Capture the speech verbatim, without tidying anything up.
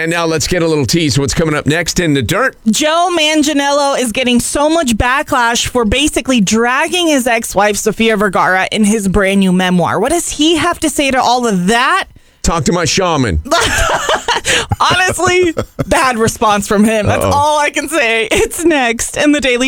And now let's get a little tease. What's coming up next in the dirt? Joe Manganiello is getting so much backlash for basically dragging his ex-wife, Sofia Vergara, in his brand new memoir. What does he have to say to all of that? Talk to my shaman. Honestly, bad response from him. That's Uh-oh. all I can say. It's next in the Daily